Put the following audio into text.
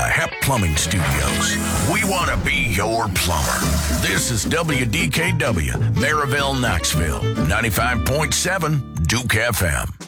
HEP Plumbing Studios. We want to be your plumber. This is WDKW, Maryville, Knoxville, 95.7 Duke FM.